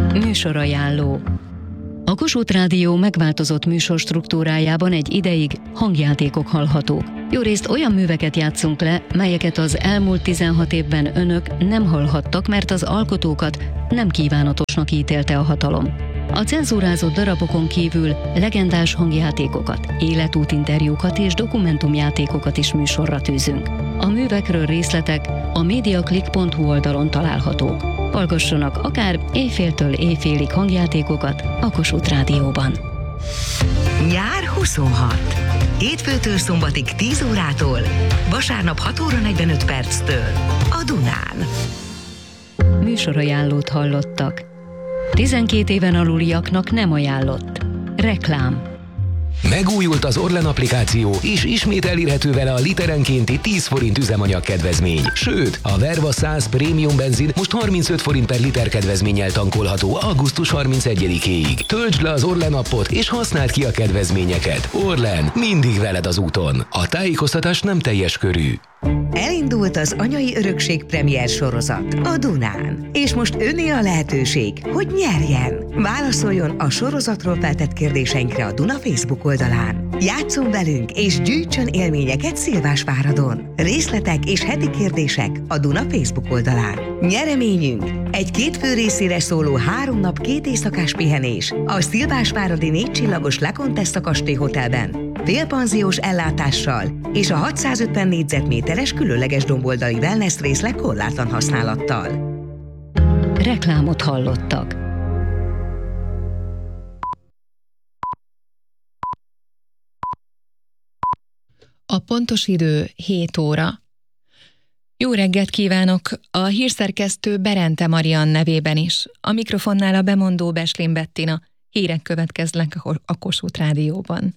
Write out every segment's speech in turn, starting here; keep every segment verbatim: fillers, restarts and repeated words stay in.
Műsorajánló. A Kossuth Rádió megváltozott műsorstruktúrájában egy ideig hangjátékok hallhatók. Jórészt olyan műveket játszunk le, melyeket az elmúlt tizenhat évben önök nem hallhattak, mert az alkotókat nem kívánatosnak ítélte a hatalom. A cenzúrázott darabokon kívül legendás hangjátékokat, életútinterjúkat és dokumentumjátékokat is műsorra tűzünk. A művekről részletek a mediaclick pont hu oldalon találhatók. Hallgassanak akár éjféltől éjfélig hangjátékokat a Kossuth Rádióban. Nyár huszonhat. Hétfőtől szombatig tíz órától, vasárnap hat óra negyvenöt perctől a Dunán. Műsorajánlót hallottak. tizenkét éven aluliaknak nem ajánlott. Reklám. Megújult az Orlen applikáció, és ismét elérhető vele a literenkénti tíz forint üzemanyag kedvezmény. Sőt, a Verva száz prémium benzin most harmincöt forint per liter kedvezménnyel tankolható augusztus harmincegyedikéig. Töltsd le az Orlen appot, és használd ki a kedvezményeket. Orlen, mindig veled az úton. A tájékoztatás nem teljes körű. Elindult az Anyai Örökség premier sorozat a Dunán. És most önné a lehetőség, hogy nyerjen. Válaszoljon a sorozatról feltett kérdéseinkre a Duna Facebook oldalán. Játsszon velünk és gyűjtsön élményeket Szilvásváradon. Részletek és heti kérdések a Duna Facebook oldalán. Nyereményünk egy két fő részére szóló három nap két éjszakás pihenés a Szilvásváradi négy csillagos La Contessa kastély hotelben, félpanziós ellátással és a hatszázötven négyzetméteres különleges domboldali wellness részleg korlátlan használattal. Reklámot hallottak. A pontos idő hét óra. Jó reggelt kívánok! A hírszerkesztő Berente Marian nevében is. A mikrofonnál a bemondó Beslin Bettina. Hírek következnek a Kossuth Rádióban.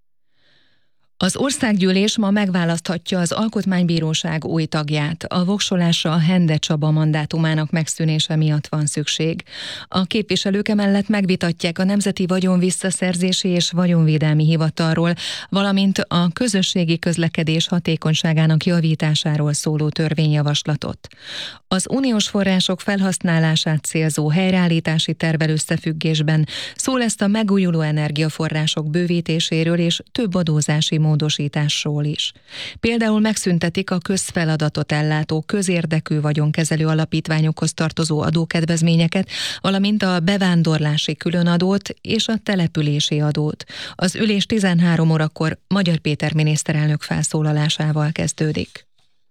Az országgyűlés ma megválaszthatja az Alkotmánybíróság új tagját. A voksolásra a Hende Csaba mandátumának megszűnése miatt van szükség. A képviselők emellett megvitatják a Nemzeti Vagyonvisszaszerzési és Vagyonvédelmi Hivatalról, valamint a közösségi közlekedés hatékonyságának javításáról szóló törvényjavaslatot. Az uniós források felhasználását célzó helyreállítási tervvel összefüggésben szó lesz a megújuló energiaforrások bővítéséről és több adózási módosításról is. Például megszüntetik a közfeladatot ellátó közérdekű vagyonkezelő alapítványokhoz tartozó adókedvezményeket, valamint a bevándorlási különadót és a települési adót. Az ülés tizenhárom órakor Magyar Péter miniszterelnök felszólalásával kezdődik.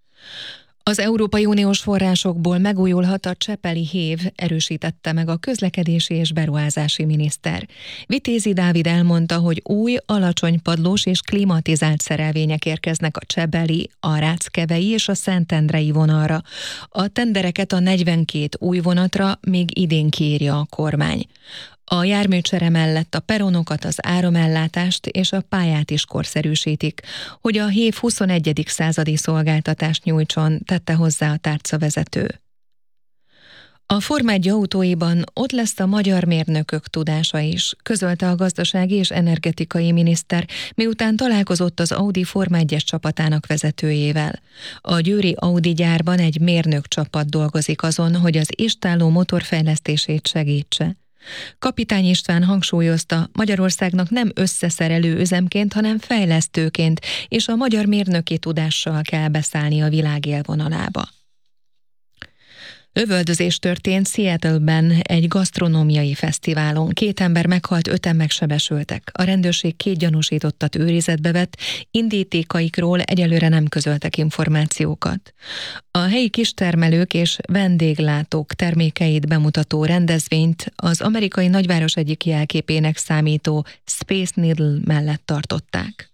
Az Európai Uniós forrásokból megújulhat a csepeli hév, erősítette meg a közlekedési és beruházási miniszter. Vitézi Dávid elmondta, hogy új, alacsonypadlós és klimatizált szerelvények érkeznek a csepeli, a ráckevei és a szentendrei vonalra. A tendereket a negyvenkét új vonatra még idén kiírja a kormány. A járműcsere mellett a peronokat, az áramellátást és a pályát is korszerűsítik, hogy a hév huszonegyedik századi szolgáltatást nyújtson, tette hozzá a tárcavezető. A Forma egy autóiban ott lesz a magyar mérnökök tudása is, közölte a gazdasági és energetikai miniszter, miután találkozott az Audi Forma egyes csapatának vezetőjével. A győri Audi gyárban egy mérnök csapat dolgozik azon, hogy az istálló motorfejlesztését segítse. Kapitány István hangsúlyozta, Magyarországnak nem összeszerelő üzemként, hanem fejlesztőként, és a magyar mérnöki tudással kell beszállni a világ élvonalába. Lövöldözés történt Seattle-ben egy gasztronómiai fesztiválon. Két ember meghalt, öten megsebesültek. A rendőrség két gyanúsítottat őrizetbe vett, indítékaikról egyelőre nem közöltek információkat. A helyi kistermelők és vendéglátók termékeit bemutató rendezvényt az amerikai nagyváros egyik jelképének számító Space Needle mellett tartották.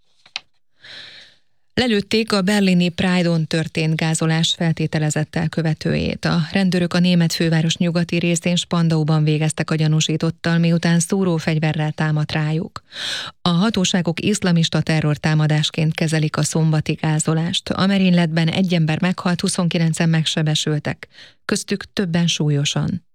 Lelőtték a berlini Pride-on történt gázolás feltételezett elkövetőjét. A rendőrök a német főváros nyugati részén Spandauban végeztek a gyanúsítottal, miután szúrófegyverrel támadt rájuk. A hatóságok iszlamista terrortámadásként kezelik a szombati gázolást. A merényletben egy ember meghalt, huszonkilencen megsebesültek, köztük többen súlyosan.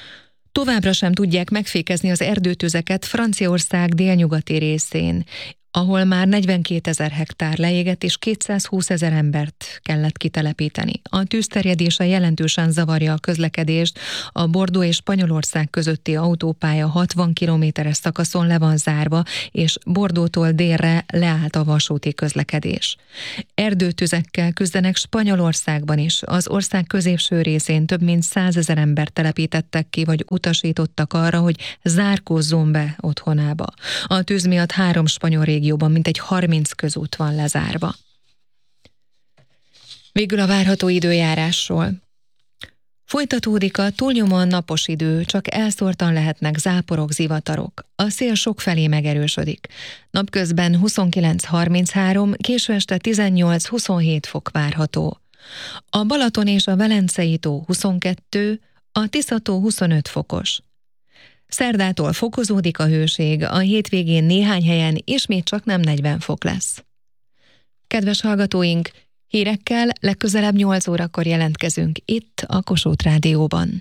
Továbbra sem tudják megfékezni az erdőtüzeket Franciaország délnyugati részén. ahol már negyvenkétezer hektár leégett és kétszázhúszezer embert kellett kitelepíteni. A tűzterjedése jelentősen zavarja a közlekedést, a Bordeaux és Spanyolország közötti autópálya hatvan kilométeres szakaszon le van zárva, és Bordeauxtól délre leállt a vasúti közlekedés. Erdőtüzekkel küzdenek Spanyolországban is, az ország középső részén több mint százezer embert telepítettek ki, vagy utasítottak arra, hogy zárkózzon be otthonába. A tűz miatt három spanyol régióban mintegy harminc közút van lezárva. Végül a várható időjárásról. Folytatódik a túlnyomóan napos idő, csak elszórtan lehetnek záporok, zivatarok. A szél sokfelé megerősödik. Napközben huszonkilenc harminchárom, késő este tizennyolc huszonhét fok várható. A Balaton és a Velencei tó huszonkettő, a Tisza-tó huszonöt fokos. Szerdától fokozódik a hőség, a hétvégén néhány helyen ismét csak nem negyven fok lesz. Kedves hallgatóink, hírekkel legközelebb nyolc órakor jelentkezünk itt a Kossuth Rádióban.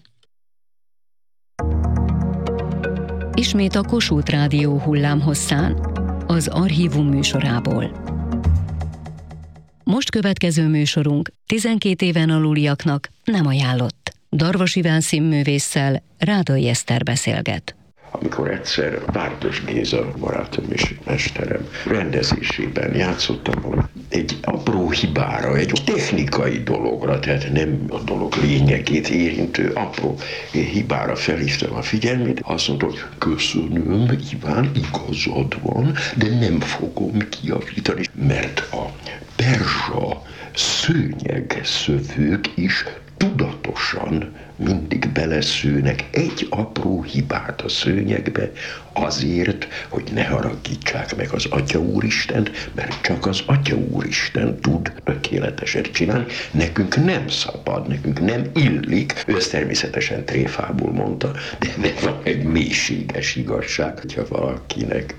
Ismét a Kossuth Rádió hullámhosszán, az Archívum műsorából. Most következő műsorunk tizenkét éven aluliaknak nem ajánlott. Darvas Iván színművésszel Rádai Eszter beszélget. Amikor egyszer Bárdos Géza barátom és mesterem rendezésében játszottam volna egy apró hibára, egy technikai dologra, tehát nem a dolog lényegét érintő apró hibára felhívtam a figyelmét. Azt mondta, hogy köszönöm, Iván, igazad van, de nem fogom kijavítani, mert a perzsa szőnyegszövők is tudatosan mindig beleszőnek egy apró hibát a szőnyegbe azért, hogy ne haragítsák meg az Atya Úristent, mert csak az Atya Úristen tud tökéletesen csinálni. Nekünk nem szabad, nekünk nem illik. Ő ezt természetesen tréfából mondta, de van egy mélységes igazság, hogyha valakinek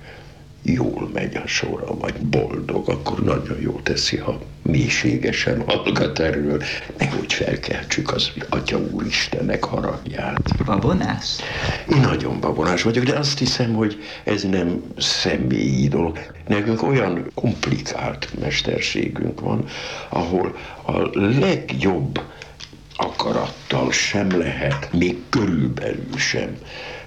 jól megy a sora, vagy boldog, akkor nagyon jól teszi, ha mélységesen hallgat erről, nehogy felkeltsük az Atya Úristennek haragját. Babonás? Én nagyon babonás vagyok, de azt hiszem, hogy ez nem személyi dolog. Nekünk olyan komplikált mesterségünk van, ahol a legjobb akarattal sem lehet, még körülbelül sem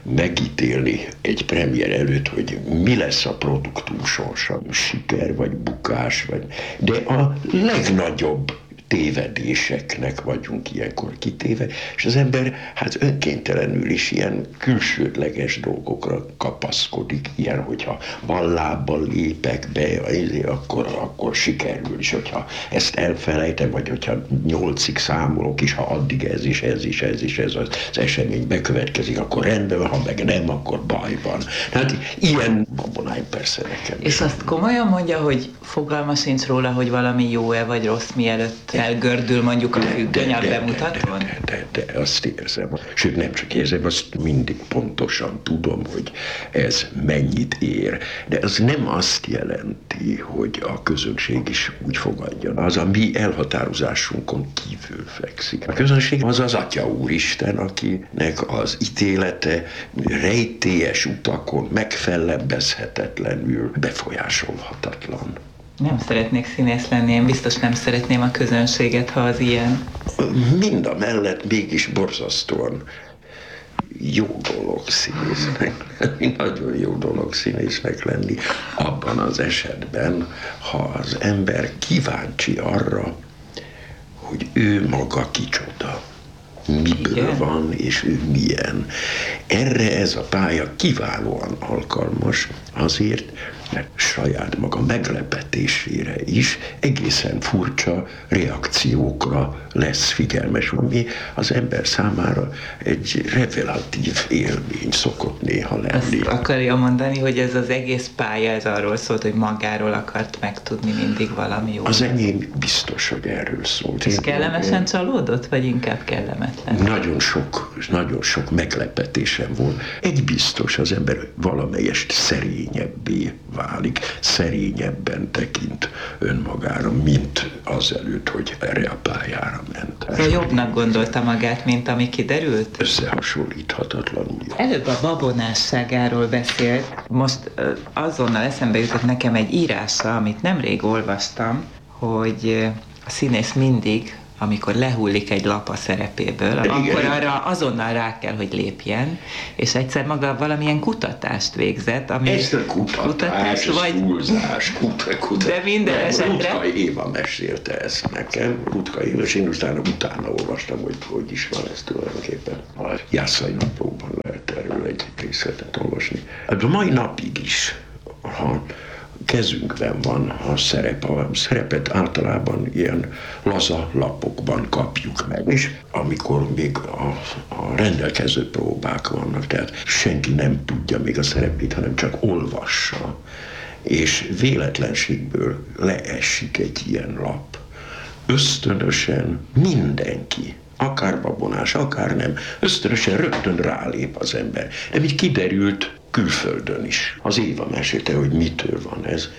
megítélni egy premier előtt, hogy mi lesz a produktum sorsa, siker vagy bukás, vagy... de a legnagyobb tévedéseknek vagyunk ilyenkor kitéve, és az ember hát önkéntelenül is ilyen külsődleges dolgokra kapaszkodik, ilyen, hogyha van lábbal lépek be, akkor, akkor sikerül, és hogyha ezt elfelejtem, vagy hogyha nyolcig számolok, és ha addig ez is, ez is, ez is, ez az esemény bekövetkezik, akkor rendben van, ha meg nem, akkor baj van. Hát ilyen babonány persze nekem. És azt komolyan mondja, hogy fogalma sincs róla, hogy valami jó-e vagy rossz, mielőtt elgördül mondjuk a függöny a bemutatón? De, de, de, de azt érzem. Sőt, nem csak érzem, azt mindig pontosan tudom, hogy ez mennyit ér. De az nem azt jelenti, hogy a közönség is úgy fogadjon. Az a mi elhatározásunkon kívül fekszik. A közönség az az Atya Úristen, akinek az ítélete rejtélyes utakon megfellebbezhetetlenül befolyásolhatatlan. Nem szeretnék színész lenni, én biztos nem szeretném a közönséget, ha az ilyen. Mind a mellett mégis borzasztóan jó dolog színésznek, nagyon jó dolog színésznek lenni abban az esetben, ha az ember kíváncsi arra, hogy ő maga kicsoda, miből Igen. van, és ő milyen. Erre ez a pálya kiválóan alkalmas azért, mert saját maga meglepetésére is egészen furcsa reakciókra lesz figyelmes, ami az ember számára egy revelatív élmény szokott néha lenni. Azt akarja mondani, hogy ez az egész pálya, ez arról szólt, hogy magáról akart megtudni mindig valami jó. Az enyém biztos, hogy erről szólt. És kellemesen csalódott, vagy inkább kellemetlen? Nagyon sok, nagyon sok meglepetésem volt. Egy biztos, az ember valamelyest szerényebbé válik, szerényebben tekint önmagára, mint azelőtt, hogy erre a pályára ment. Szóval jobbnak gondolta magát, mint ami kiderült? Összehasonlíthatatlanul. Előbb a babonásságáról beszélt. Most azonnal eszembe jutott nekem egy írása, amit nemrég olvastam, hogy a színész mindig, amikor lehullik egy lap a szerepéből, igen, akkor arra azonnal rá kell, hogy lépjen, és egyszer maga valamilyen kutatást végzett, ami... Ez a kutatás, kutatás vagy... túlzás, kut, kutatás. De minden esetre... Rutka Éva mesélte ezt nekem, Rutka Éva, és én utána, utána olvastam, hogy hogy is van ez tulajdonképpen. A Jászai Naplóban lehet erről egy részletet olvasni. A mai napig is, ha kezünkben van a szerep, a szerepet általában ilyen laza lapokban kapjuk meg. És amikor még a, a rendelkező próbák vannak, tehát senki nem tudja még a szerepét, hanem csak olvassa, és véletlenségből leesik egy ilyen lap. Ösztönösen mindenki, akár babonás, akár nem, ösztönösen rögtön rálép az ember. De így kiderült külföldön is. Az Éva mesélte, hogy mitől van ez.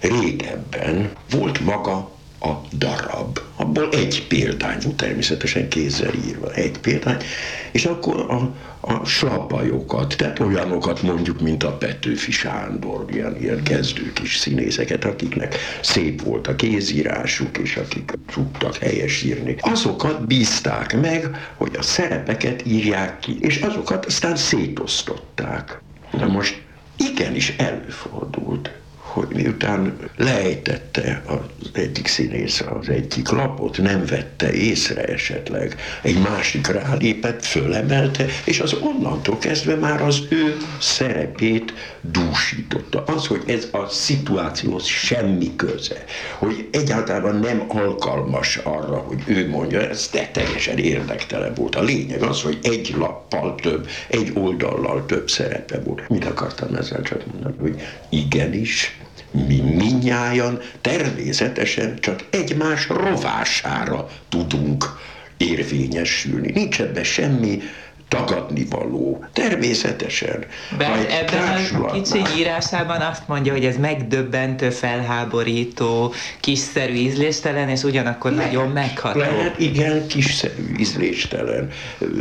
Régebben volt maga a darab. Abból egy példány, természetesen kézzel írva, egy példány, és akkor a, a slabbajokat, tehát olyanokat mondjuk, mint a Petőfi Sándor, ilyen, ilyen kezdő kis színészeket, akiknek szép volt a kézírásuk, és akik tudtak helyes írni. Azokat bízták meg, hogy a szerepeket írják ki, és azokat aztán szétosztották. Na most igenis előfordult, hogy miután lejtette az egyik színész az egyik lapot, nem vette észre esetleg, egy másik rálépett, fölemelte, és az onnantól kezdve már az ő szerepét dúsította. Az, hogy ez a szituációhoz semmi köze, hogy egyáltalán nem alkalmas arra, hogy ő mondja, ez de teljesen érdektelen volt. A lényeg az, hogy egy lappal több, egy oldallal több szerepe volt. Mit akartam ezzel csak mondani, hogy igenis, mi mindnyájan természetesen csak egymás rovására tudunk érvényesülni. Nincs ebben semmi tagadnivaló. Természetesen. Bár ebben a kicsi írásában azt mondja, hogy ez megdöbbentő, felháborító, kiszerű, ízléstelen, és ugyanakkor lehet, nagyon megható. Lehet, igen, kiszerű, ízléstelen,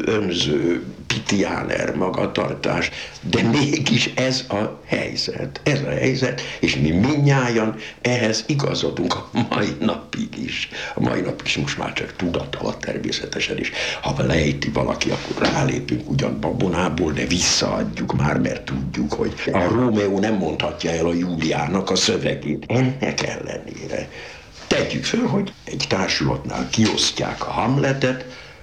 önző, pitiáner magatartás, de mégis ez a helyzet. Ez a helyzet, és mi mindnyájan ehhez igazodunk a mai napig is. A mai napig is most már csak tudat alatt természetesen is. Ha lejti valaki, akkor rálépünk ugyan babonából, de visszaadjuk már, mert tudjuk, hogy a Rómeó nem mondhatja el a Júliának a szövegét. Ennek ellenére tegyük föl, hogy egy társulatnál kiosztják a Hamletet,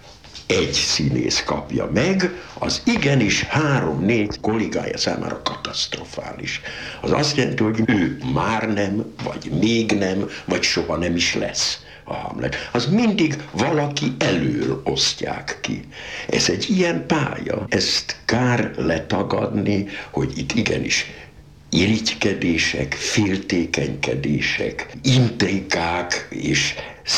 egy színész kapja meg, az igenis három-négy kollégája számára katasztrofális. Az azt jelenti, hogy ő már nem, vagy még nem, vagy soha nem is lesz a Hamlet. Az mindig valaki elől osztják ki. Ez egy ilyen pálya. Ezt kár letagadni, hogy itt igenis irigykedések, féltékenykedések, intrikák és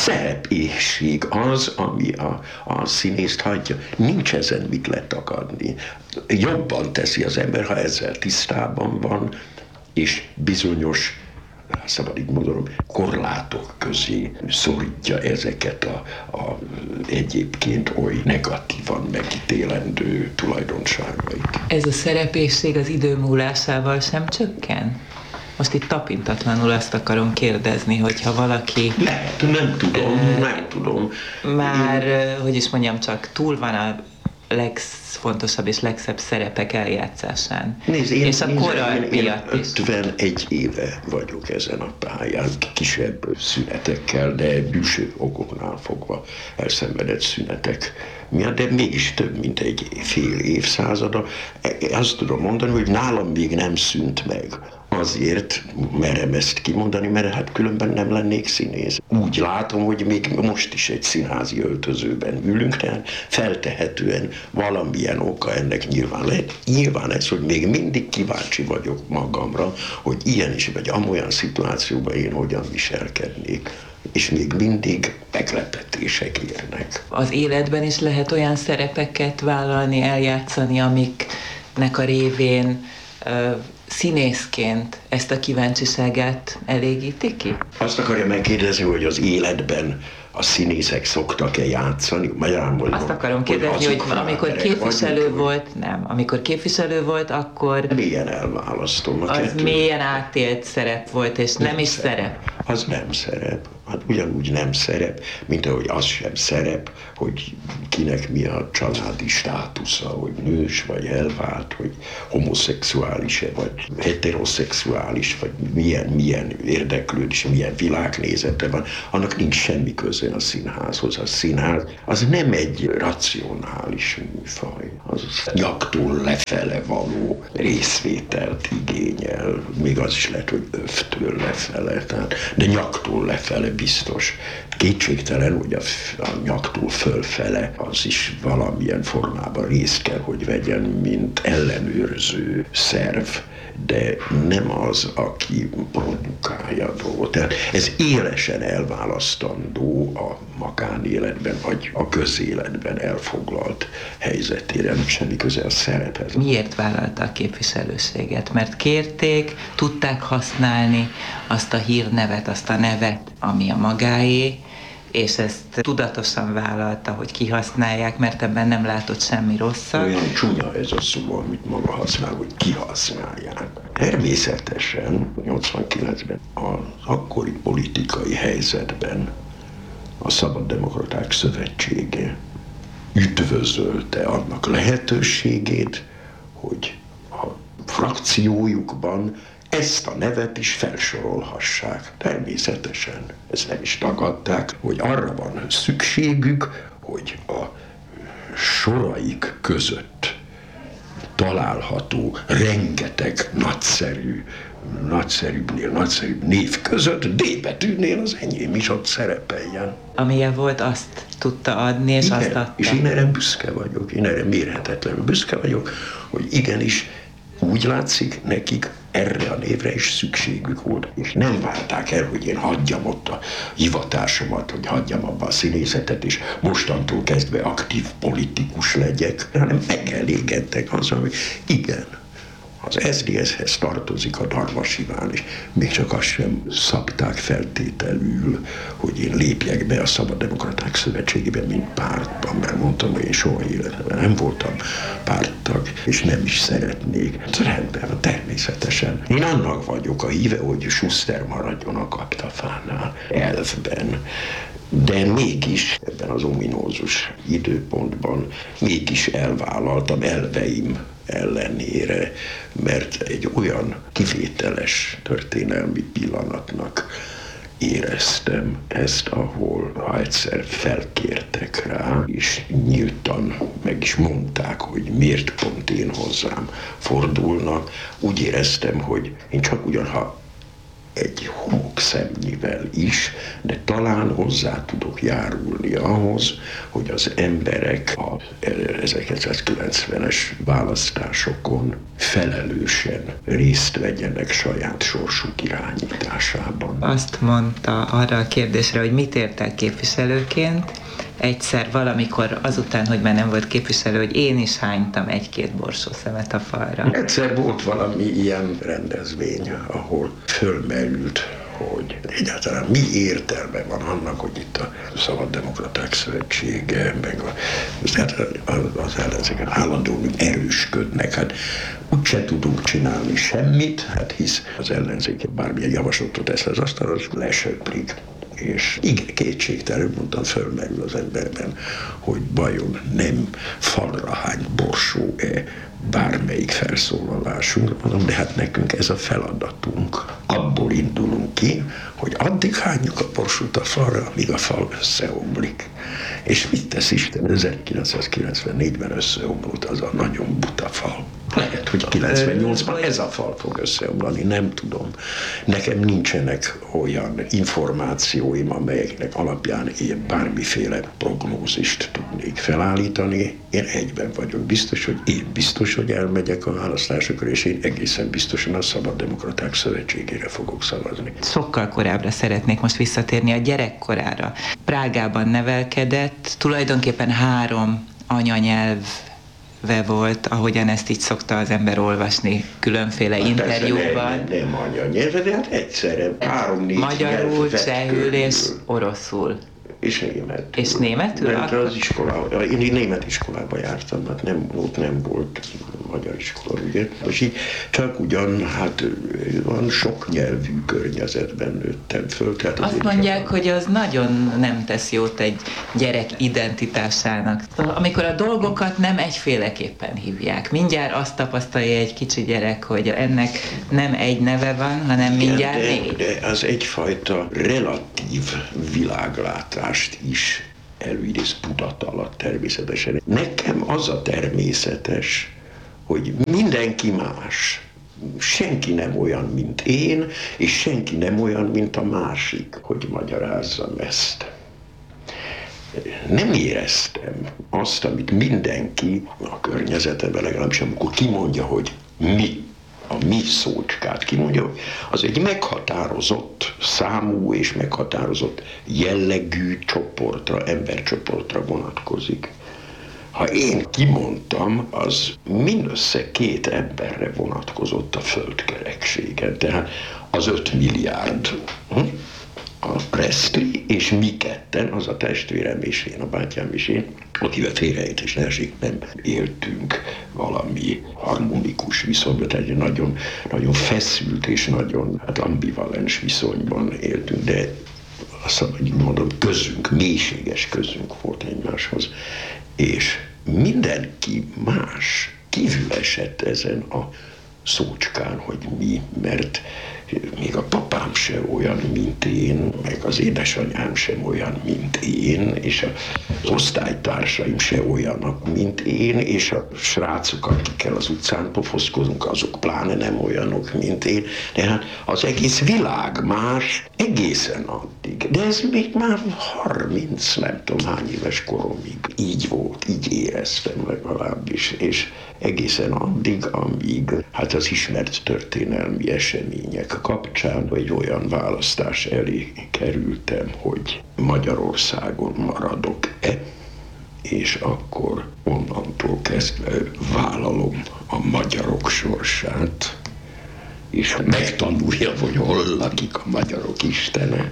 szerepéhség az, ami a, a színészt hagyja. Nincs ezen mit letagadni. Jobban teszi az ember, ha ezzel tisztában van, és bizonyos, szabad így mondanom, korlátok közé szorítja ezeket a, a egyébként oly negatívan megítélendő tulajdonságait. Ez a szerepészség az idő múlásával sem csökken? Most itt tapintatlanul azt akarom kérdezni, hogyha valaki... Lehet, nem tudom, uh, nem tudom. Már, Én... hogy is mondjam, csak túl van a legfontosabb és legszebb szerepek eljátszásán. Nézd, én, és a kora miatt is. ötvenegy éve vagyok ezen a pályán, kisebb szünetekkel, de bűső okoknál fogva elszenvedett szünetek miatt, de mégis több, mint egy fél évszázada. Azt tudom mondani, hogy nálam még nem szűnt meg. Azért merem ezt kimondani, mert hát különben nem lennék színész. Úgy látom, hogy még most is egy színházi öltözőben ülünk, tehát feltehetően valamilyen oka ennek nyilván lehet. Nyilván ez, hogy még mindig kíváncsi vagyok magamra, hogy ilyen is vagy amolyan szituációban én hogyan viselkednék. És még mindig meglepetések érnek. Az életben is lehet olyan szerepeket vállalni, eljátszani, amiknek a révén uh, színészként ezt a kíváncsiságát elégíti ki? Azt akarja megkérdezni, hogy az életben a színészek szoktak-e játszani? Magyarán Azt akarom kérdezni, hogy, hogy amikor képviselő vagyunk, volt, nem, amikor képviselő volt, akkor... Milyen elválasztom a Az kettő? milyen átélt szerep volt, és nem, nem is szerep. szerep. Az nem szerep. Hát ugyanúgy nem szerep, mint ahogy az sem szerep, hogy kinek mi a családi státusza, hogy nős, vagy elvált, hogy homoszexuális-e, vagy heteroszexuális, vagy milyen, milyen érdeklődés, milyen világnézete van. Annak nincs semmi köze a színházhoz. A színház az nem egy racionális műfaj. Az nyaktól lefele való részvételt igényel. Még az is lehet, hogy övtől lefele, tehát, de nyaktól lefele biztos. Kétségtelen, hogy a, a nyaktól fölfele az is valamilyen formában részt kell, hogy vegyen, mint ellenőrző szerv, de nem az, aki produkálja a dolgot. Tehát ez élesen elválasztandó a magánéletben, vagy a közéletben elfoglalt helyzetére. Nem semmi köze a szerephez. Miért vállalta a képviselőséget? Mert kérték, tudták használni azt a hírnevet, azt a nevet, ami a magáé, és ezt tudatosan vállalta, hogy kihasználják, mert ebben nem látott semmi rosszat. Olyan csúnya ez a szó, amit maga használ, hogy kihasználják. Természetesen nyolcvankilencben az akkori politikai helyzetben a Szabaddemokraták Szövetsége üdvözölte annak lehetőségét, hogy a frakciójukban ezt a nevet is felsorolhassák. Természetesen ezt nem is tagadták, hogy arra van szükségük, hogy a soraik között található rengeteg nagyszerű, nagyszerűbbnél nagyszerűbb név között D betűnél az enyém is ott szerepeljen. Amilyen volt, azt tudta adni, és igen, azt adta. És én erre büszke vagyok, én erre mérhetetlenül büszke vagyok, hogy igenis úgy látszik, nekik erre a névre is szükségük volt, és nem várták el, hogy én hagyjam ott a hivatásomat, hogy hagyjam abba a színészetet, és mostantól kezdve aktív politikus legyek, hanem megelégedtek azzal, hogy igen, az es zé dé es-hez tartozik a Darvas Iván is. Még csak azt sem szabták feltételül, hogy én lépjek be a Szabaddemokraták Szövetségében, mint pártban, mert mondtam, hogy én soha életemben nem voltam párttag, és nem is szeretnék. Rendben, természetesen. Én annak vagyok a híve, hogy Schuster maradjon a kaptafánál, elfben. De mégis ebben az ominózus időpontban mégis elvállaltam elveim ellenére, mert egy olyan kivételes történelmi pillanatnak éreztem ezt, ahol ha egyszer felkértek rá, és nyíltan meg is mondták, hogy miért pont én hozzám fordulnak, úgy éreztem, hogy én csak ugyanha egy homokszemnyivel is, de talán hozzá tudok járulni ahhoz, hogy az emberek a ezerkilencszázkilencvenes választásokon felelősen részt vegyenek saját sorsuk irányításában. Azt mondta arra a kérdésre, hogy mit ért el képviselőként, egyszer valamikor azután, hogy már nem volt képviselő, hogy én is hánytam egy-két borsószemet a falra. Egyszer volt valami ilyen rendezvény, ahol fölmerült, hogy egyáltalán mi értelme van annak, hogy itt a Szabaddemokraták Szövetsége, meg a, az ellenzéken állandóan erősködnek. Hát úgyse tudunk csinálni semmit, hát hisz az ellenzék bármilyen javaslatot tesz az asztalra, az lesöprik. És igen, kétségtelenül mondtam, fölmerül az emberben, hogy vajon nem falra hány borsó-e bármelyik felszólalásunk, mondom, de hát nekünk ez a feladatunk. Abból indulunk ki, hogy addig hányjuk a borsót a falra, amíg a fal összeomlik. És mit tesz Isten? ezerkilencszázkilencvennégyben összeomlott az a nagyon buta fal. Lehet, hogy kilencvennyolcban ez a fal fog összeomlani, nem tudom. Nekem nincsenek olyan információim, amelyeknek alapján én bármiféle prognózist tudnék felállítani. Én egyben vagyok biztos, hogy én biztos, hogy elmegyek a választásokra, és én egészen biztosan a Szabaddemokraták Szövetségére fogok szavazni. Sokkal korábbra szeretnék most visszatérni, a gyerekkorára. Prágában nevelkedett, tulajdonképpen három anyanyelv volt, ahogyan ezt így szokta az ember olvasni különféle hát interjúkban. Nem, nem anyanyelve, de hát egyszerre három-négy magyarul, csehül és oroszul. És német. És németül? Mert az iskola, én német iskolába jártam, hát nem, ott nem volt magyar iskola, ugye? És így csak ugyan, hát van sok nyelvű környezetben nőttem föl. Tehát azt mondják, csak... hogy az nagyon nem tesz jót egy gyerek identitásának. Amikor a dolgokat nem egyféleképpen hívják. Mindjárt azt tapasztalja egy kicsi gyerek, hogy ennek nem egy neve van, hanem mindjárt de, négy. De az egyfajta relatív világlátást is előidéz tudat alatt természetesen. Nekem az a természetes, hogy mindenki más. Senki nem olyan, mint én, és senki nem olyan, mint a másik, hogy magyarázzam ezt. Nem éreztem azt, amit mindenki a környezetemben, legalábbis amikor kimondja, hogy mi, a mi szócskát kimondja, hogy az egy meghatározott számú és meghatározott jellegű csoportra, embercsoportra vonatkozik. Ha én kimondtam, az mindössze két emberre vonatkozott a földkerekségen, tehát az öt milliárd. Hm? A Presley és mi ketten, az a testvérem és én, a bátyám és én, akivel félreértés ne esik, nem éltünk valami harmonikus viszonyban, tehát nagyon, nagyon feszült és nagyon hát ambivalens viszonyban éltünk, de azt mondom, közünk, mélységes közünk volt egymáshoz. És mindenki más kívül esett ezen a szócskán, hogy mi, mert még a papám se olyan, mint én, meg az édesanyám sem olyan, mint én, és az osztálytársaim se olyanok, mint én, és a srácok, akikkel az utcán pofoszkodunk, azok pláne nem olyanok, mint én. De hát az egész világ más egészen addig. De ez még már harminc, nem tudom hány éves koromig így volt, így éreztem legalábbis, és egészen addig, amíg hát az ismert történelmi események kapcsán egy olyan választás elé kerültem, hogy Magyarországon maradok-e, és akkor onnantól kezdve vállalom a magyarok sorsát, és megtanuljam, hogy hol lakik a magyarok istene,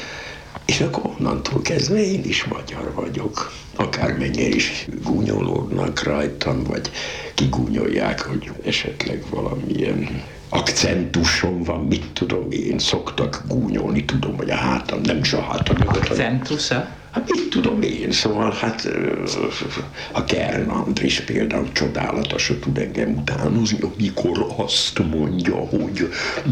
és akkor onnantól kezdve én is magyar vagyok. Akármennyire is gúnyolódnak rajtam, vagy kigúnyolják, hogy esetleg valamilyen akcentusom van, mit tudom én, szoktak gúnyolni, tudom, hogy a hátam, nem is a hátam mögött. Akcentusa? Hát mit tudom én, szóval hát a Kern Andris például csodálatosan tud engem utánozni, amikor azt mondja, hogy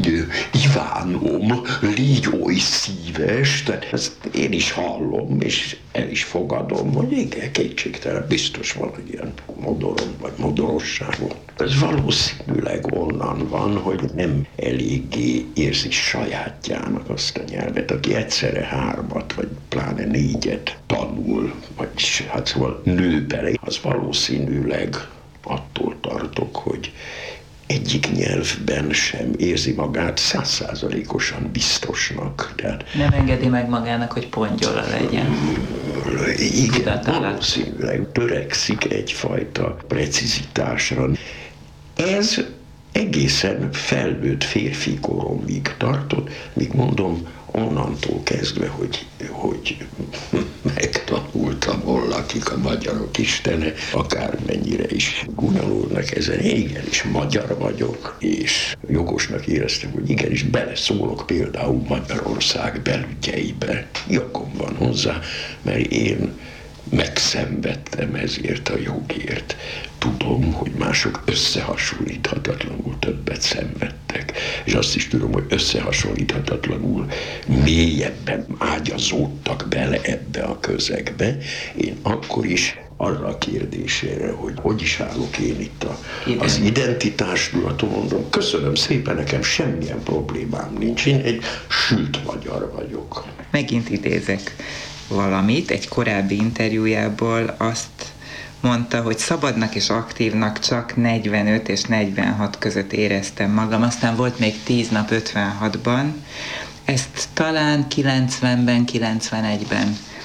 Ivánom, légy oly szíves, tehát ezt én is hallom, és el is fogadom, hogy igen, kétségtelen, biztos van, hogy ilyen modorom, vagy modorosságom. Ez valószínűleg onnan van, hogy nem eléggé érzi sajátjának azt a nyelvet, aki egyszerre hármat, vagy pláne négyet tanul, vagy hát szóval nő bele, az valószínűleg attól tartok, hogy egyik nyelvben sem érzi magát százszázalékosan biztosnak. Tehát nem engedi meg magának, hogy pongyola legyen. Igen, valószínűleg törekszik egyfajta precizitásra. Ez egészen felnőtt férfi koromig tartott, míg mondom, onnantól kezdve, hogy, hogy megtanultam, hol lakik a magyarok istene, akármennyire is gúnyolódnak ezen, igenis magyar vagyok, és jogosnak éreztem, hogy igenis beleszólok például Magyarország belügyeibe. Jogom van hozzá, mert én megszenvedtem ezért a jogért. Tudom, hogy mások összehasonlíthatatlanul többet szenvedtek, és azt is tudom, hogy összehasonlíthatatlanul mélyebben ágyazódtak bele ebbe a közegbe. Én akkor is arra a kérdésére, hogy hogy is állok én itt a, az identitástudatom, mondom, köszönöm szépen, nekem semmilyen problémám nincs, én egy sült magyar vagyok. Megint idézek valamit, egy korábbi interjújából azt mondta, hogy szabadnak és aktívnak csak negyvenöt és negyvenhat között éreztem magam, aztán volt még tíz nap ötvenhatban, ezt talán kilencvenben, kilencvenegyben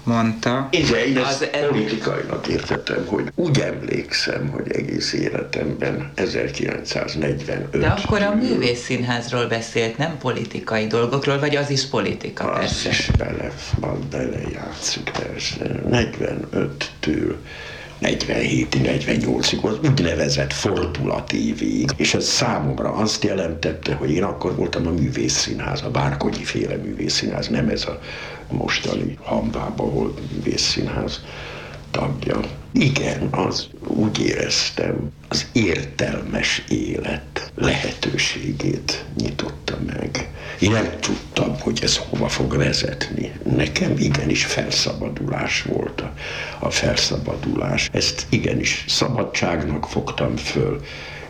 mondta. Igen, én az ezt el... politikainak értettem, hogy úgy emlékszem, hogy egész életemben ezerkilencszáznegyvenöt. De akkor a Művészszínházról beszélt, nem politikai dolgokról, vagy az is politika, az persze. is bele, bele játszik, persze. negyvenöttől negyvenhétig, negyvennyolcig az úgynevezett fordulatévig, és ez számomra azt jelentette, hogy én akkor voltam a Művészszínház, a Várkonyi féle Művészszínház, nem ez a mostani Hambában volt Művészszínház tagja. Igen, az úgy éreztem, az értelmes élet lehetőségét nyitotta meg. Én nem tudtam, hogy ez hova fog vezetni. Nekem igenis felszabadulás volt a, a felszabadulás. Ezt igenis szabadságnak fogtam föl,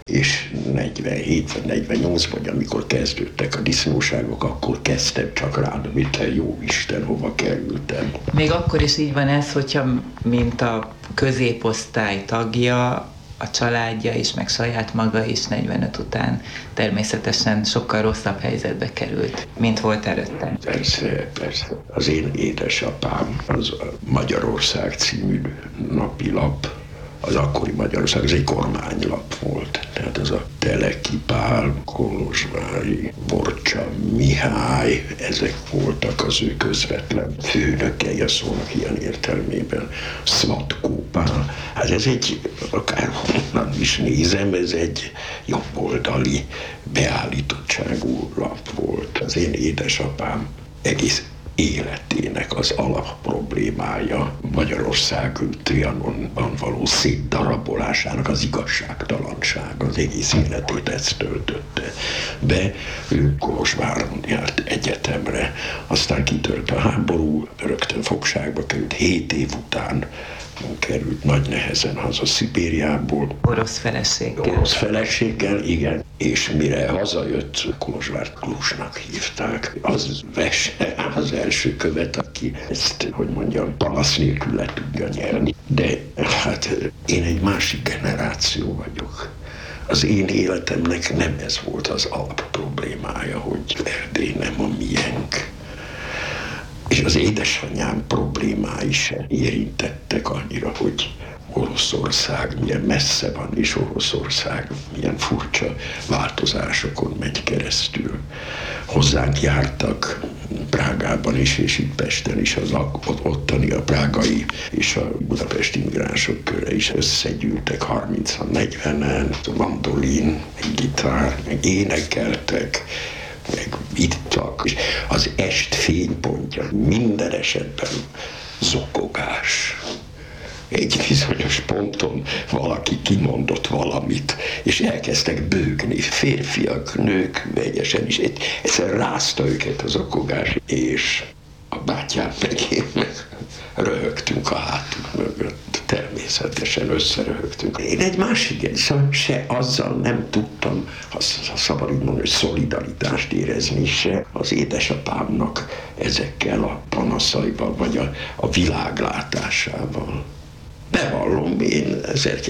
és negyvenhét vagy negyvennyolc, vagy amikor kezdődtek a disznóságok, akkor kezdtem csak rád, hogy te jó Isten, hova kerültem. Még akkor is így van ez, hogyha mint a középosztály tagja, a családja is, meg saját maga is negyvenöt után természetesen sokkal rosszabb helyzetbe került, mint volt előtte. Persze, persze. Az én édesapám az a Magyarország című napilap, az akkori Magyarország, az egy kormánylap volt. Tehát az a Teleki Pál, Kolozsvári, Borcsa Mihály, ezek voltak az ő közvetlen főnökei a szónak ilyen értelmében. Szvatkó Pál. Hát ez egy, akárhonnan is nézem, ez egy jobboldali beállítottságú lap volt. Az én édesapám egész életének az alapproblémája Magyarország Trianonban való szétdarabolásának az igazságtalanság, az egész életét ezt töltötte be. Ő Kolozsváron járt egyetemre, aztán kitört a háború, rögtön fogságba került, hét év után került nagy nehezen haza Szibériából. Orosz feleséggel. Orosz feleséggel, igen. És mire hazajött, Kolozsvárt Klusnak hívták. Az Vese, az első követ, aki ezt, hogy mondjam, panasz nélkül le tudja nyerni. De hát én egy másik generáció vagyok. Az én életemnek nem ez volt az alapproblémája, hogy Erdély nem a miénk. És az édesanyám problémái se érintettek annyira, hogy Oroszország milyen messze van, és Oroszország milyen furcsa változásokon megy keresztül. Hozzánk jártak Prágában is, és itt Pesten is az ottani, a prágai és a budapesti migránsok köre is összegyűltek, harmincan, negyvenen, mandolin, gitár, meg énekeltek, meg ittak, és az est fénypontja minden esetben zokogás. Egy bizonyos ponton valaki kimondott valamit, és elkezdtek bőgni, férfiak, nők, vegyesen is. Egyszer rázta őket az zokogás, és a bátyám meg én meg röhögtünk a hátunk mögött. Természetesen összeröhögtünk. Én egy másik, szóval se azzal nem tudtam, ha szabad így mondani, hogy szolidaritást érezni, se az édesapámnak ezekkel a panaszaival, vagy a, a világlátásával. Bevallom, én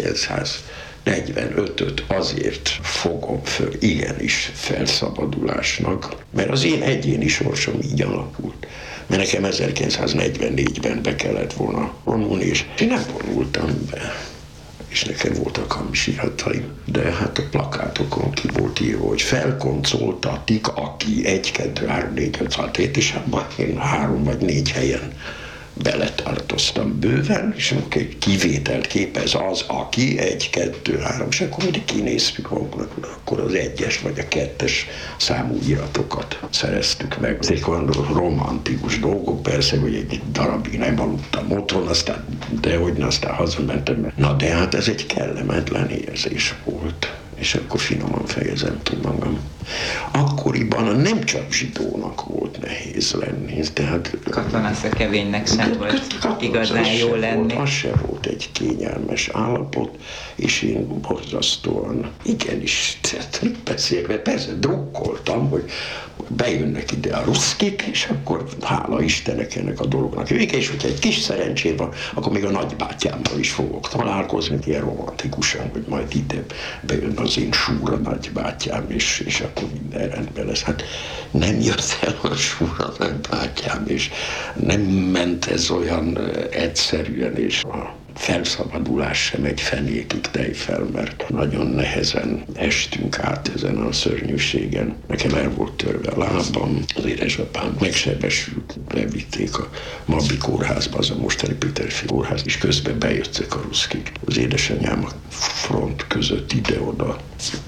ezerkilencszáznegyvenötöt azért fogom föl igenis felszabadulásnak, mert az én egyéni sorsom így alakult. Mert nekem ezerkilencszáznegyvennégyben be kellett volna vonulni, és én nem vonultam be. És nekem voltak hamis irataim, de hát a plakátokon ki volt írva, hogy felkoncoltatik, aki egy, kettő, három, négy, öt, hat, hét, és abban én három vagy négy helyen beletartoztam bőven, és akkor egy kivételt képez az, aki egy, kettő, három, és akkor mindig kinéztük magunknak, akkor az egyes vagy a kettes számú iratokat szereztük meg. Ezek olyan romantikus dolgok, persze, hogy egy darabig nem aludtam otthon, aztán, dehogy aztán hazamentem. Na de hát ez egy kellemetlen érzés volt. És akkor finoman fejezem ki magam. Akkoriban nem csak zsidónak volt nehéz lenni, tehát... Katonaszökevénynek sem volt igazán jó lenni. Volt, az se volt egy kényelmes állapot, és én borzasztóan, igenis, tehát beszélve, persze drukkoltam, hogy bejönnek ide a ruszkik, és akkor hála Istennek ennek a dolognak vége, és hogyha egy kis szerencsém van, akkor még a nagybátyámmal is fogok találkozni, ilyen romantikusan, hogy majd ide bejön az én súra nagybátyám, és, és a akkor minden rendben lesz. Hát nem jött el a súratlan bátyám, és nem ment ez olyan egyszerűen, és a felszabadulás sem egy fenékig tejfel, mert nagyon nehezen estünk át ezen a szörnyűségen. Nekem el volt törve a lábam, az édesapám megsebesült, levitték a Mabbi kórházba, az a mostani Péterfi kórház, és közben bejöttek a ruszkik. Az édesanyám a front között ide-oda,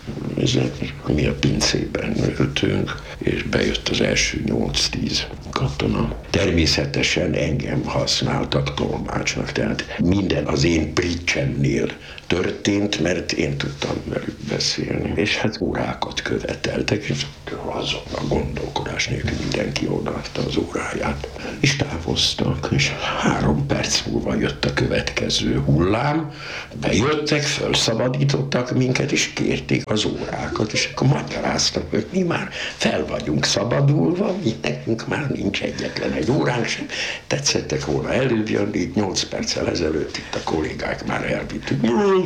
mi a pincében ültünk, és bejött az első nyolc-tíz katona. Természetesen engem használtak tolmácsnak, tehát minden az én pricsemnél történt, mert én tudtam velük beszélni. És hát órákat követeltek, és azon a gondolkodás nélkül mindenki odaadta az óráját. És távoztak, és három perc múlva jött a következő hullám, bejöttek, felszabadítottak minket, és kérték az órákat, és akkor magyaráztak, hogy mi már fel vagyunk szabadulva, mi nekünk már nincs egyetlen egy óránk sem. Tetszettek volna előbb jönni, itt nyolc perccel ezelőtt itt a kollégák már elvittük.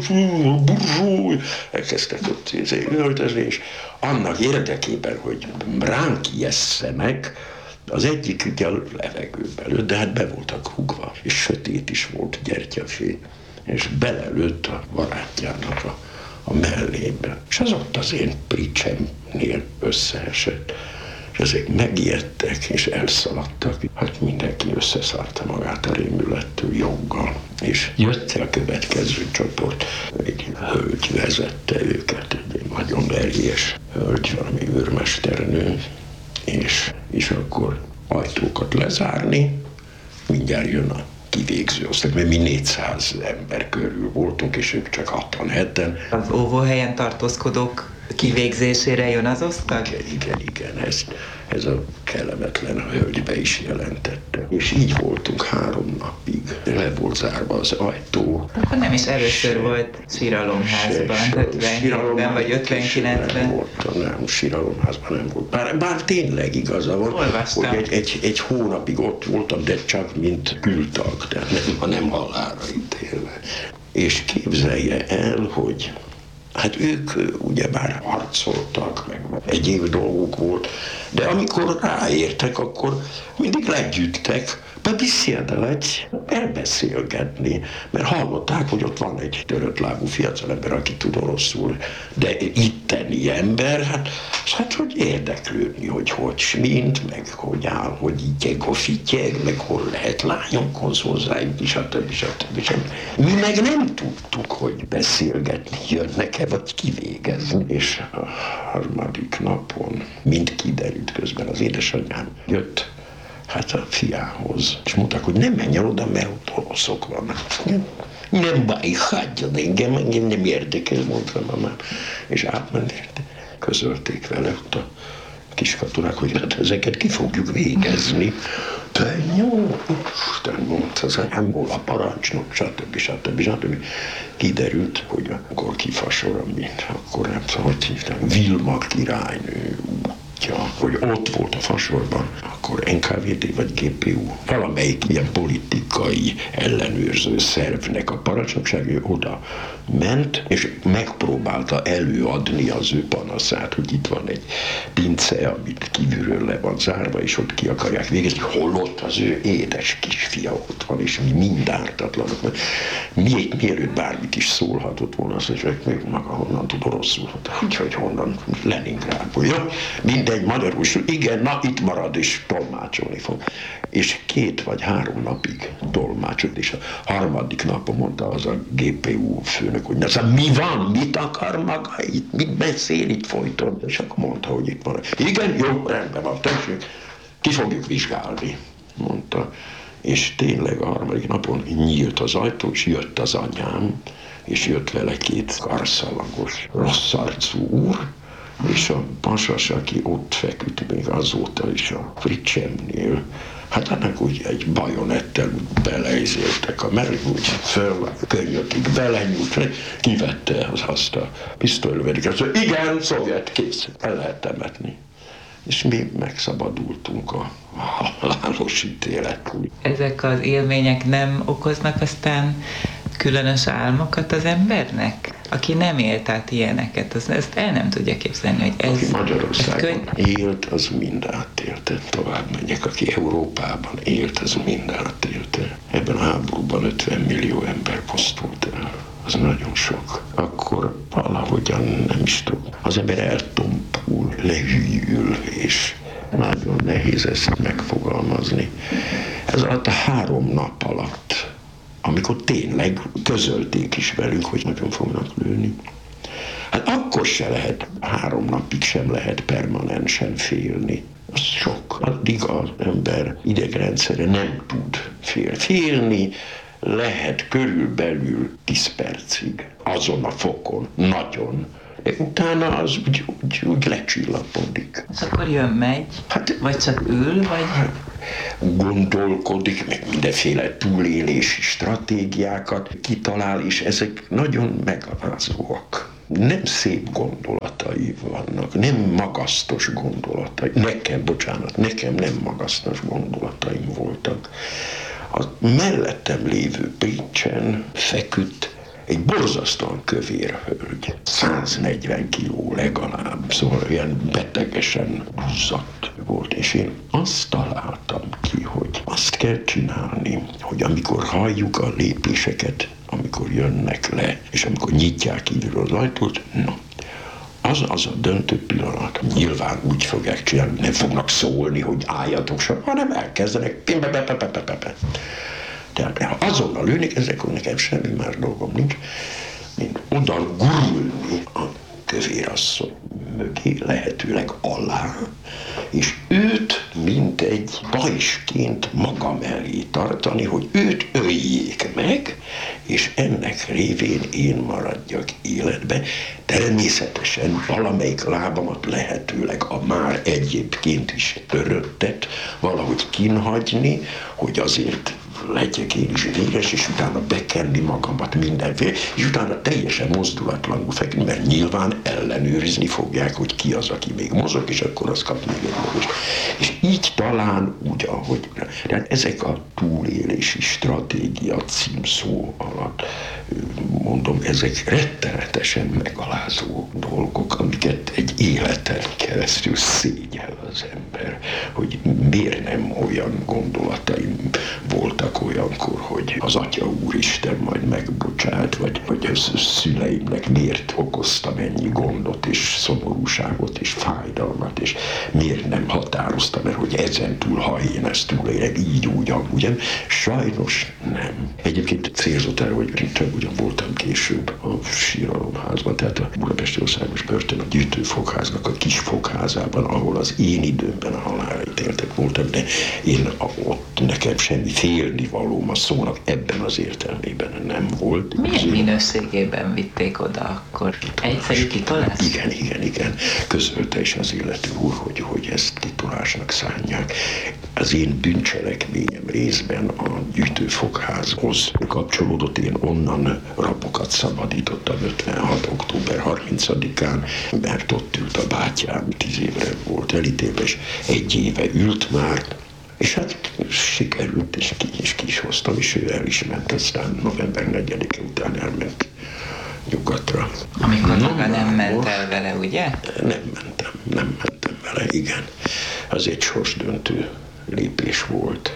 Burzsúj! Elkezdtek ott öltözni, és annak érdekében, hogy ránk ijesszenek, az egyik ugye a levegőbe lőtt, de hát be voltak rúgva, és sötét is volt, gyertyafény, és belelőtt a barátjának a, a mellébe. És az ott az én pricsemnél összeesett. És ezek megijedtek, és elszaladtak. Hát mindenki összeszarta magát a rémülettől joggal. És jött a következő csoport. Egy hölgy vezette őket, egy nagyon erős hölgy, valami őrmesternő. És, és akkor ajtókat lezárni, mindjárt jön a kivégző osztály, mert mi négyszáz ember körül voltunk, és ők csak hatvanheten. Az óvóhelyen tartózkodók kivégzésére jön az osztag? Igen, igen, igen, ez, ez a kellemetlen hölgy be is jelentette. És így voltunk három napig. Le volt zárva az ajtó. Akkor nem is először volt síralomházban, ötvenhétben vagy ötvenkilencben. Nem volt, nem, síralomházban nem volt. Bár, bár tényleg igaza van, olvastam, hogy egy, egy, egy hónapig ott voltam, de csak mint kültag, tehát nem, hanem halálra ítélve. És képzelje el, hogy hát ők ugyebár harcoltak, meg egyéb dolgok volt, de amikor ráértek, akkor mindig legyűjtek, bebeszéldeleć, elbeszélgetni, mert hallották, hogy ott van egy törött lábú fiatalember, aki tud oroszul, de itteni ember, hát, hát hogy érdeklődni, hogy hogy smint, meg hogy áll, hogy ityeg, a fityeg, meg hol lehet lányokhoz hozzájutni, stb. stb. stb. Mi meg nem tudtuk, hogy beszélgetni jönnek-e, vagy kivégezni. És a harmadik napon, mint kiderült közben, az édesanyám jött hát a fiához, és mondták, hogy nem menjen oda, mert ott oroszok vannak. Nem, nem baj, hagyjon engem, engem nem érdekel, mondta mamám. És átment, közölték vele ott a kis katonák, hogy hát ezeket ki fogjuk végezni. Te jó, Isten, mondta az anyám, hol a parancsnok, stb. stb. stb. Kiderült, hogy akkor kifasor, mint akkor nem tudom, hogy hívtam, Vilma királynő útja, hogy ott volt a fasorban, akkor en ká vé dé vagy gé pé u, valamelyik ilyen politikai ellenőrző szervnek a parancsnokság, oda ment, és megpróbálta előadni az ő panaszát, hogy itt van egy pince, amit kívülről le van zárva, és ott ki akarják végezni, holott az ő édes kisfia ott van, és mi mind ártatlanok, mert mi, mielőtt bármit is szólhatott volna, azt mondja, hogy még maga honnan tud oroszul, úgyhogy honnan, Leningrádból, jó? Mindegy, magyarul, igen, na itt marad, és tolmácsolni fog. És két vagy három napig tolmácsolt, és a harmadik napon mondta az a gé pé u főnök, hogy na, mi van, mit akar maga itt, mit beszél itt folyton, és akkor mondta, hogy itt van. Igen, jó, rendben van, tessék, ki fogjuk vizsgálni, mondta. És tényleg a harmadik napon nyílt az ajtó, és jött az anyám, és jött vele két karszalagos, rossz arcú úr, és a pasas, aki ott feküdt még azóta is a fricsemnél, hát annak úgy egy bajonettel beleizéltek a merő, úgy föl, könyökig belenyúlt, kivette az azt a pisztolylövediket, azt mondja, igen, szovjet, kész, el lehet temetni. És mi megszabadultunk a halálos ítélettől. Ezek az élmények nem okoznak aztán különös álmokat az embernek? Aki nem élt át ilyeneket, az, ezt el nem tudja képzelni, hogy ez... Aki Magyarországon ez könny... élt, az mind átélte. Tovább megyek, aki Európában élt, az mind átélte. Ebben a háborúban ötven millió ember pusztult el. Az nagyon sok. Akkor valahogyan nem is tudom. Az ember eltompul, lehűl, és nagyon nehéz ezt megfogalmazni. Ez alatt a három nap alatt, amikor tényleg közölték is velünk, hogy nagyon fognak lőni. Hát akkor se lehet, három napig sem lehet permanensen félni. Az sok. Addig az ember idegrendszere nem tud fél. Félni lehet körülbelül tíz percig, azon a fokon, nagyon. De utána az úgy, úgy, úgy lecsillapodik. És akkor jön, megy? Hát, vagy csak ül, vagy... Gondolkodik, meg mindenféle túlélési stratégiákat kitalál, és ezek nagyon megalázóak. Nem szép gondolatai vannak, nem magasztos gondolatai. Nekem, bocsánat, nekem nem magasztos gondolataim voltak. A mellettem lévő Pécsen feküdt egy borzasztóan kövér hölgy, száznegyven kiló legalább, szóval olyan betegesen húzott volt, és én azt találtam ki, hogy azt kell csinálni, hogy amikor halljuk a lépéseket, amikor jönnek le, és amikor nyitják kívülről az ajtót, na, az az a döntő pillanat. Nyilván úgy fogják csinálni, nem fognak szólni, hogy álljatok sem, hanem elkezdenek pimpepepepepepe. Tehát ha azonnal lőnek, ezek nekem semmi más dolgom nincs, mint oda gurulni a kövérasszony mögé, lehetőleg alá, és őt mint egy pajsként magam elé tartani, hogy őt öljék meg, és ennek révén én maradjak életbe. Természetesen valamelyik lábamat lehetőleg a már egyébként is töröttet valahogy kinhagyni, hogy azért legyek én is véres, és utána bekenni magamat mindenféle, és utána teljesen mozdulatlanul feküdni, mert nyilván ellenőrizni fogják, hogy ki az, aki még mozog, és akkor az kap még egy magas. És így talán úgy, ahogy... Tehát ezek a túlélési stratégia címszó alatt, mondom, ezek rettenetesen megalázó dolgok, amiket egy életen keresztül szégyel az ember, hogy miért nem olyan gondolataim voltak olyankor, hogy az Atya Úristen majd megbocsát, vagy hogy a szüleimnek miért okoztam ennyi gondot, és szomorúságot, és fájdalmat, és miért nem határoztam el, hogy ezen túl, ha én ezt túlélek, így, úgy, amúgy. Sajnos nem. Egyébként célzott el, hogy csak ugyan voltam később a síralomházban, tehát a Budapesti Országos Börtön a Gyűjtőfogháznak a kis fogházában, ahol az én időmben a halálra ítéltek voltak, de én ott nekem semmi félnivalóm a szónak ebben az értelmében nem volt. Milyen minőségében vitték oda akkor? Egyszerű kitolás? Igen, igen, igen. Közölte is az illető úr, hogy, hogy ezt titulásnak szánják. Az én bűncselekményem részben a Gyűjtőfogházhoz kapcsolódott, én onnan rabokat szabadítottam ötvenhat október harmincadikán, mert ott ült a bátyám, tíz évre volt elítélve, és egy éve ült már, és hát sikerült, és ki, és ki is hoztam, és ő el is ment, aztán november negyedike után elment nyugatra. Amikor maga nem ment el vele, ugye? Nem mentem, nem mentem vele, igen. Az egy sorsdöntő lépés volt,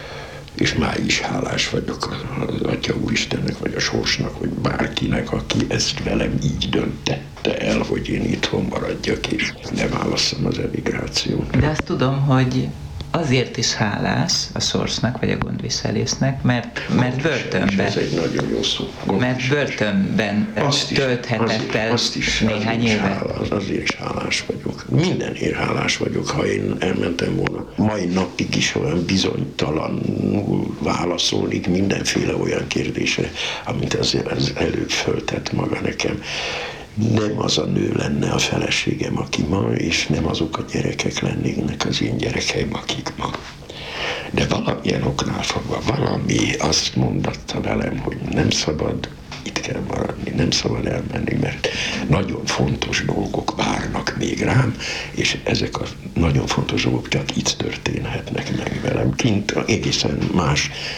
és már is hálás vagyok az Atya Úristennek, vagy a sorsnak, vagy bárkinek, aki ezt velem így döntette el, hogy én itthon maradjak, és ne válasszam az emigrációt. De azt tudom, hogy azért is hálás a sorsnak, vagy a gondviselésznek, mert, mert börtönben, ez egy nagyon jó szó. mert börtönben tölthetett el néhány évet. Azért is hálás vagyok. Mindenért hálás vagyok, ha én elmentem volna. Mai napig is olyan bizonytalanul válaszolnék mindenféle olyan kérdésre, amit az, az előbb föltett maga nekem. Nem az a nő lenne a feleségem, aki ma, és nem azok a gyerekek lennének az én gyerekeim, akik ma. De valamilyen oknál fogva valami azt mondatta velem, hogy nem szabad, itt kell maradni, nem szabad elmenni, mert nagyon fontos dolgok várnak még rám, és ezek a nagyon fontos dolgok csak itt történhetnek meg velem. Kint egészen más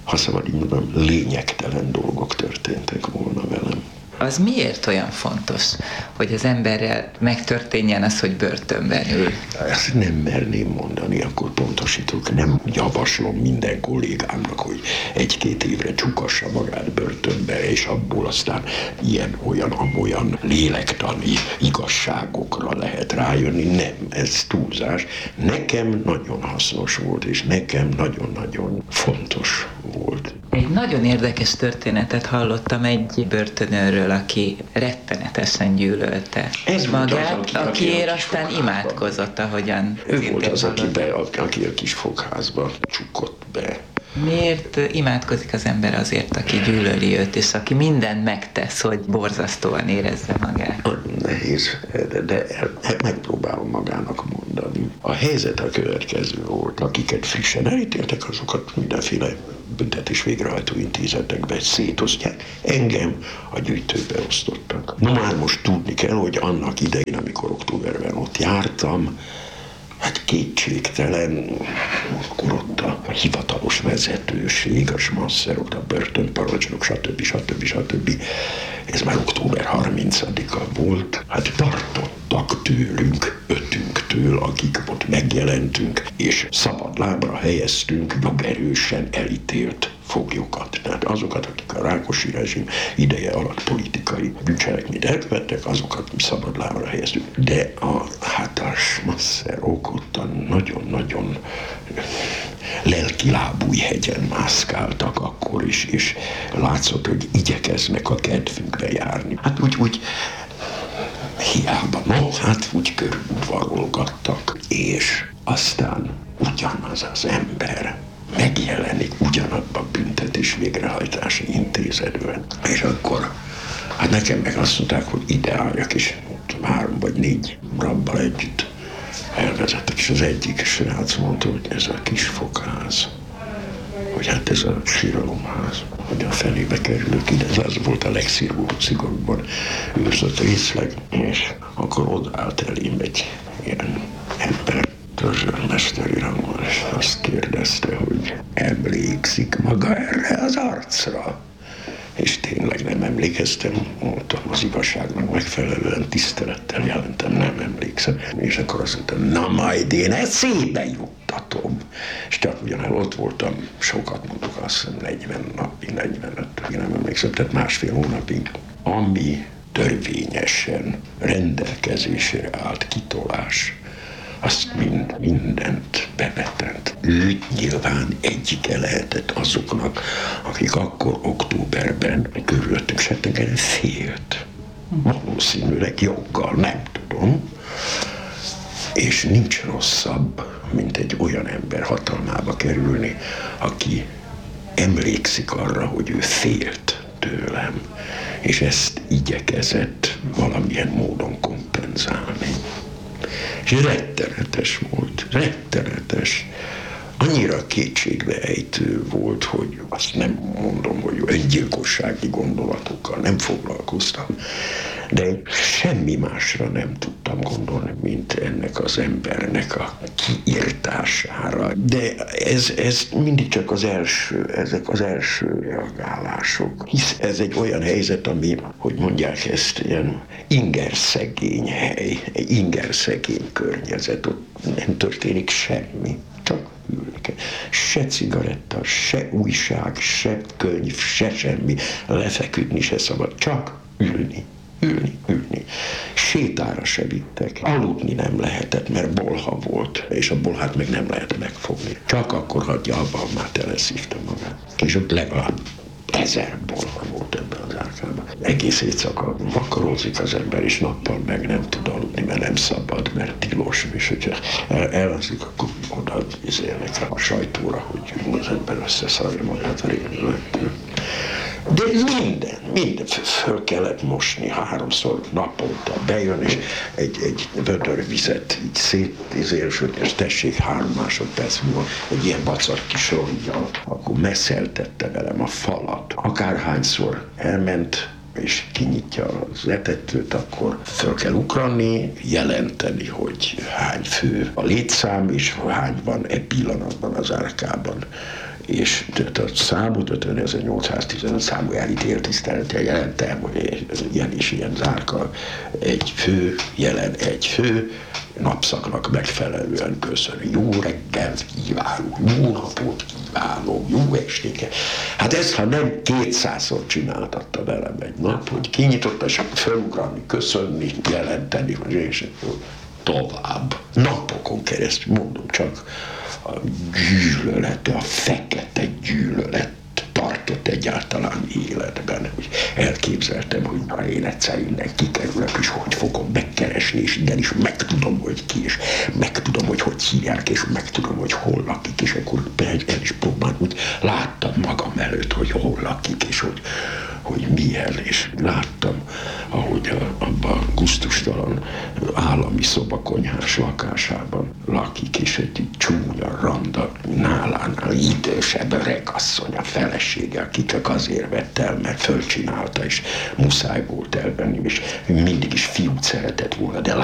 ha szabad így mondom, lényegtelen dolgok történtek volna velem. Az miért olyan fontos, hogy az emberrel megtörténjen az, hogy börtönben ül? Ezt nem merném mondani, akkor pontosítok, nem javaslom minden kollégámnak, hogy egy-két évre csukassa magát börtönbe, és abból aztán ilyen-olyan, amolyan lélektani igazságokra lehet rájönni. Nem, ez túlzás. Nekem nagyon hasznos volt, és nekem nagyon-nagyon fontos volt. Egy nagyon érdekes történetet hallottam egy börtönőről, aki rettenetesen gyűlölte Ez magát, az, aki, akiért aki aztán imádkozott, ahogyan... Ő volt az, aki, be, aki a kis fogházba csukott be. Miért imádkozik az ember azért, aki gyűlöli őt, és aki mindent megtesz, hogy borzasztóan érezze magát? Nehéz, de, de megpróbálom magának mondani. A helyzet a következő volt. Akiket frissen elítéltek, azokat mindenféle büntetés végrehajtó intézetekbe szétosztják. Engem a gyűjtőbe osztottak. Na már most tudni kell, hogy annak idején, amikor októberben ott jártam, hát kétségtelen, akkor ott a hivatalos vezetőség, a smasszer, a börtönparancsnok, stb. stb. stb. Ez már október harmincadika volt. Hát tartottak tőlünk, ötünktől, akik ott megjelentünk, és szabad lábra helyeztünk jogerősen elítélt foglyokat. Tehát azokat, akik a Rákosi rezsim ideje alatt politikai bűncselekményt elkövettek, azokat mi szabad lábra helyeztük. De a hátás masszerok ottan nagyon-nagyon lelkilábújhegyen mászkáltak akkor is, és látszott, hogy igyekeznek a kedvünkbe járni. Hát úgy, úgy hiába, no, hát úgy körülvarolgattak, és aztán ugyanaz az ember megjelenik ugyanabban a büntetés végrehajtási intézetben. És akkor, hát nekem meg azt mondták, hogy ide álljak, és három vagy négy rabbal együtt elvezettek, és az egyik srác mondta, hogy ez a kis fogház, hogy hát ez a síralomház, hogy a felébe kerülök ide, ez az volt a legszigorúbban őrzött részleg, és akkor odaállt elém egy ilyen ember, törzsörmesteri rangon, és azt kérdezte, hogy emlékszik maga erre az arcra? És tényleg nem emlékeztem, mondtam az igazságnak megfelelően tisztelettel jelentem, nem emlékszem. És akkor azt mondtam, na majd én eszébe juttatom. És csak ugyanel ott voltam, sokat mondok, azt hiszem negyven napig, negyvenöt, nem emlékszem, tehát másfél hónapig, ami törvényesen rendelkezésre állt kitolás, azt mind, mindent bevetent. Ő nyilván egyike lehetett azoknak, akik akkor októberben körülöttünk Settingen félt. Valószínűleg joggal, nem tudom. És nincs rosszabb, mint egy olyan ember hatalmába kerülni, aki emlékszik arra, hogy ő félt tőlem, és ezt igyekezett valamilyen módon kompenzálni. És rettenetes volt, rettenetes. Annyira kétségbeejtő volt, hogy azt nem mondom, hogy öngyilkossági gondolatokkal nem foglalkoztam, de semmi másra nem tudtam gondolni, mint ennek az embernek a kiirtására. De ez, ez mindig csak az első, ezek az első reagálások. Hisz ez egy olyan helyzet, ami, hogy mondják ezt, ilyen ingerszegény hely, egy ingerszegény környezet, ott nem történik semmi, csak ülni kell. Se cigaretta, se újság, se könyv, se semmi, lefeküdni se szabad, csak ülni. Ülni, ülni. Sétára se vittek. Aludni nem lehetett, mert bolha volt, és a bolhát meg nem lehet megfogni. Csak akkor hagyja abba, már teleszívta magát. És ott legalább ezer bolha volt ebben az árkában. Egész éjszaka vakarózik az ember, és nappal meg nem tud aludni, mert nem szabad, mert tilos, és hogyha el, elalszik, akkor oda izélnek a sajtóra, hogy az ember összeszarja magát a rémülőtől. De minden, minden föl kellett mosni, háromszor naponta bejön, és egy, egy vödör vizet így szétizél, és tessék három másodperc múlva egy ilyen bacar kis rongyal, akkor messzeltette velem a falat. Akárhányszor elment, és kinyitja az etetőt, akkor föl kell ugrani, jelenteni, hogy hány fő a létszám, és hány van e pillanatban az árkában. és a számot ötvenezer-nyolcszáztizenöt számú elítéltisztelete jelentem, hogy ez ilyen és ilyen zárka, egy fő, jelen egy fő, napszaknak megfelelően köszönöm. Jó reggelt kívánok, jó napot kívánok, jó estéket. Hát ezt, ha nem kétszázszor csináltatta velem egy nap, hogy kinyitotta, és felugrani, köszönni, jelenteni, és tovább. Napokon keresztül, mondom csak, a gyűlölete, a fekete gyűlölet tartott egyáltalán életben, hogy elképzeltem, hogy na, én egyszer innen kikerülök, és hogy fogom megkeresni, és igenis megtudom, hogy ki, és megtudom, hogy hogy hívják, és megtudom, hogy hol lakik, és akkor el is próbálom, hogy láttam magam előtt, hogy hol lakik, és hogy, hogy milyen, és láttam, ahogy a, abban a gusztustalan állami szobakonyhás lakásában lakik, és egy csúnya randa nálánál idősebb öregasszony, a felesége, aki csak azért vett el, mert fölcsinálta, és muszáj volt elvenni, és mindig is fiút szeretett volna, de